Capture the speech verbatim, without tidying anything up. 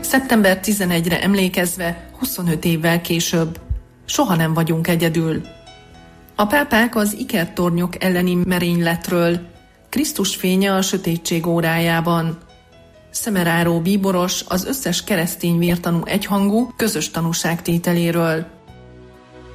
szeptember tizenegyedikére emlékezve huszonöt évvel később. Soha nem vagyunk egyedül. A pápák az ikertornyok elleni merényletről. Krisztus fénye a sötétség órájában. Szemeráró bíboros az összes keresztény vértanú egyhangú közös tanúságtételéről.